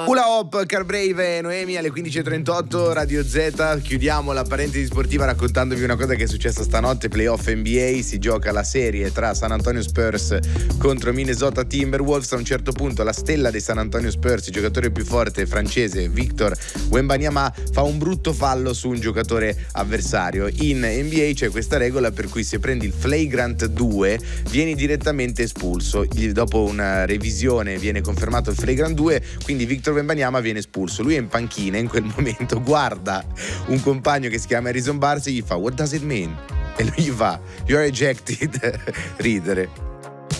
Hula Hop, Carbrave e Noemi alle 15.38, Radio Z. Chiudiamo la parentesi sportiva raccontandovi una cosa che è successa stanotte. Playoff NBA, si gioca la serie tra San Antonio Spurs contro Minnesota Timberwolves. A un certo punto la stella dei San Antonio Spurs, il giocatore più forte francese Victor Wembanyama, fa un brutto fallo su un giocatore avversario. In NBA c'è questa regola per cui se prendi il flagrant 2 vieni direttamente espulso. Dopo una revisione viene confermato il flagrant 2, quindi Victor Wembanyama viene espulso. Lui è in panchina in quel momento, guarda un compagno che si chiama Harrison Barnes e gli fa "What does it mean?" e lui gli fa "You're ejected". Ridere.